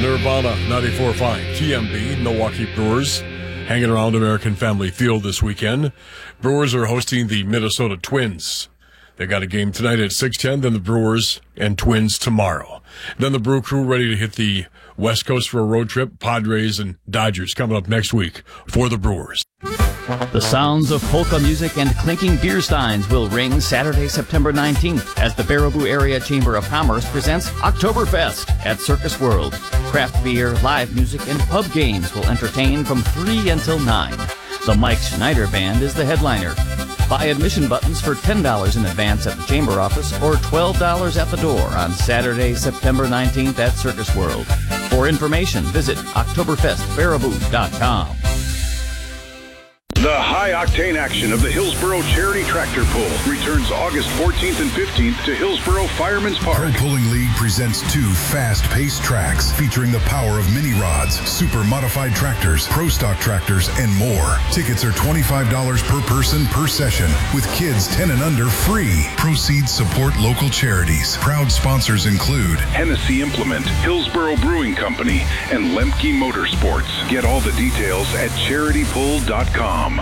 Nirvana 94.5 TMB. Milwaukee Brewers hanging around American Family Field this weekend. Brewers are hosting the Minnesota Twins. They got a game tonight at 6:10, then the Brewers and Twins tomorrow. Then the Brew Crew ready to hit the West Coast for a road trip. Padres and Dodgers coming up next week for the Brewers. The sounds of polka music and clinking beer steins will ring Saturday, September 19th as the Baraboo Area Chamber of Commerce presents Oktoberfest at Circus World. Craft beer, live music, and pub games will entertain from 3 until 9. The Mike Schneider Band is the headliner. Buy admission buttons for $10 in advance at the Chamber office or $12 at the door on Saturday, September 19th at Circus World. For information, visit OktoberfestBaraboo.com. The high-octane action of the Hillsboro Charity Tractor Pull returns August 14th and 15th to Hillsboro Fireman's Park. Pro Pulling League presents 2 fast-paced tracks featuring the power of mini rods, super modified tractors, pro stock tractors, and more. Tickets are $25 per person per session, with kids 10 and under free. Proceeds support local charities. Proud sponsors include Hennessy Implement, Hillsboro Brewing Company, and Lemke Motorsports. Get all the details at charitypull.com.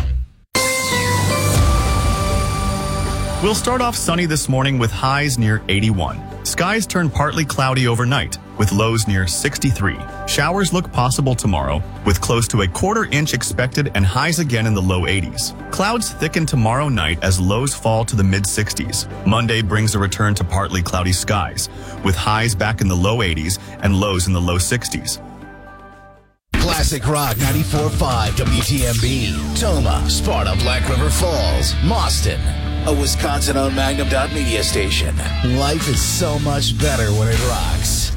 We'll start off sunny this morning with highs near 81. Skies turn partly cloudy overnight with lows near 63. Showers look possible tomorrow with close to a quarter-inch expected and highs again in the low 80s. Clouds thicken tomorrow night as lows fall to the mid-60s. Monday brings a return to partly cloudy skies with highs back in the low 80s and lows in the low 60s. Classic Rock 94.5 WTMB. Toma, Sparta, Black River Falls, Mauston. A Wisconsin-owned Magnum Media station. Life is so much better when it rocks.